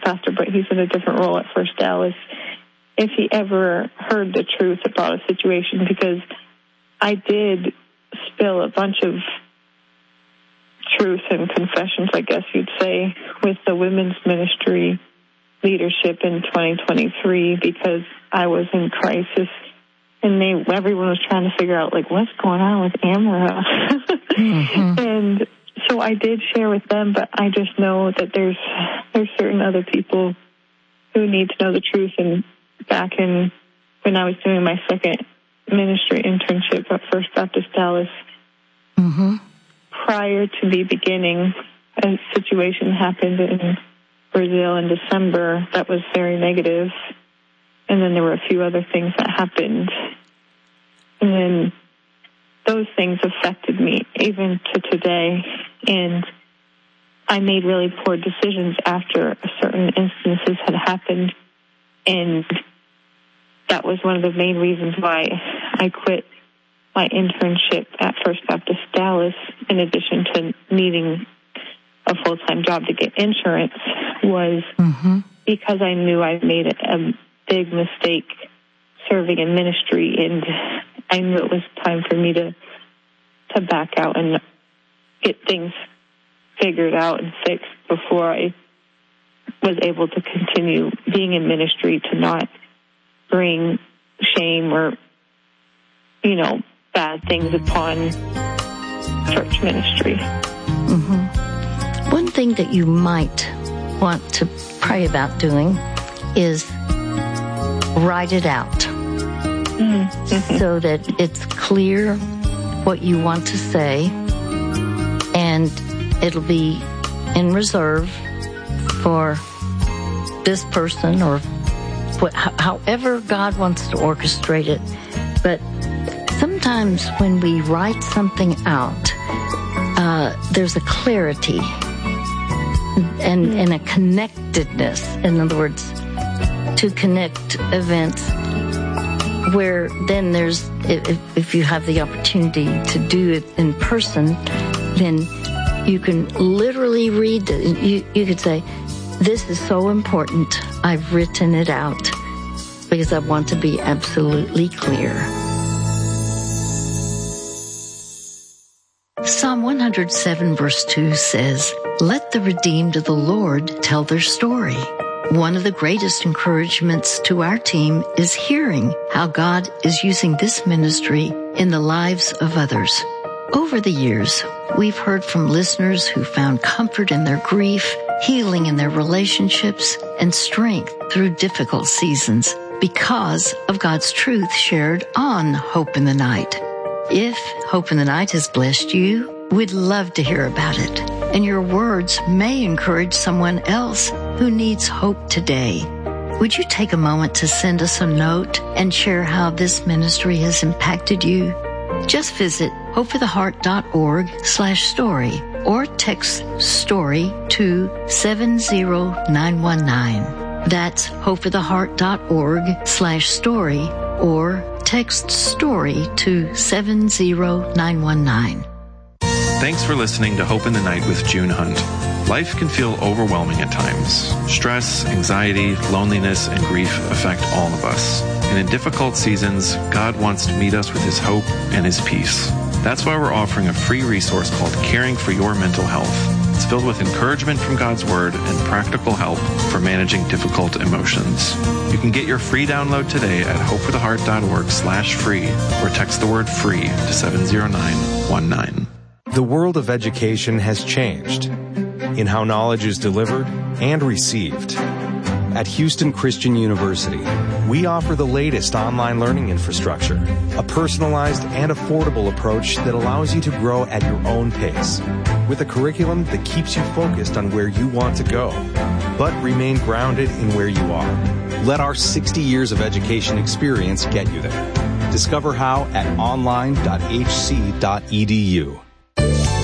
pastor, but he's in a different role at First Dallas, if he ever heard the truth about a situation, because I did spill a bunch of truth and confessions, I guess you'd say, with the women's ministry leadership in 2023, because I was in crisis, and everyone was trying to figure out, like, what's going on with Amara? And so I did share with them, but I just know that there's certain other people who need to know the truth. And back when I was doing my second ministry internship at First Baptist Dallas, prior to the beginning, a situation happened in Brazil in December that was very negative. And then there were a few other things that happened. And then those things affected me even to today. And I made really poor decisions after certain instances had happened. And that was one of the main reasons why I quit my internship at First Baptist Dallas, in addition to needing a full-time job to get insurance, was because I knew I made a big mistake serving in ministry, and I knew it was time for me to back out and get things figured out and fixed before I was able to continue being in ministry, to not bring shame or, bad things upon church ministry. One thing that you might want to pray about doing is write it out so that it's clear what you want to say, and it'll be in reserve for this person, or however God wants to orchestrate it. But sometimes when we write something out, there's a clarity and a connectedness. In other words, to connect events where then there's, if you have the opportunity to do it in person, then you can literally read it. You could say, this is so important, I've written it out because I want to be absolutely clear. Psalm 107 verse 2 says, "Let the redeemed of the Lord tell their story." One of the greatest encouragements to our team is hearing how God is using this ministry in the lives of others. Over the years, we've heard from listeners who found comfort in their grief, healing in their relationships, and strength through difficult seasons because of God's truth shared on Hope in the Night. If Hope in the Night has blessed you, we'd love to hear about it. And your words may encourage someone else who needs hope today. Would you take a moment to send us a note and share how this ministry has impacted you? Just visit hopefortheheart.org/story or text STORY to 70919. That's hopefortheheart.org/story or text STORY to 70919. Thanks for listening to Hope in the Night with June Hunt. Life can feel overwhelming at times. Stress, anxiety, loneliness, and grief affect all of us. And in difficult seasons, God wants to meet us with His hope and His peace. That's why we're offering a free resource called Caring for Your Mental Health. It's filled with encouragement from God's Word and practical help for managing difficult emotions. You can get your free download today at hopefortheheart.org/free or text the word FREE to 70919. The world of education has changed in how knowledge is delivered and received. At Houston Christian University, we offer the latest online learning infrastructure, a personalized and affordable approach that allows you to grow at your own pace, with a curriculum that keeps you focused on where you want to go, but remain grounded in where you are. Let our 60 years of education experience get you there. Discover how at online.hc.edu.